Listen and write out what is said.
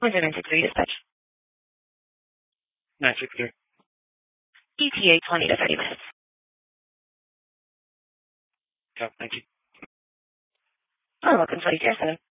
Was it meant to dispatch? 963. ETA 20 to 30 minutes. Okay, thank you. Oh, welcome to ATR 7.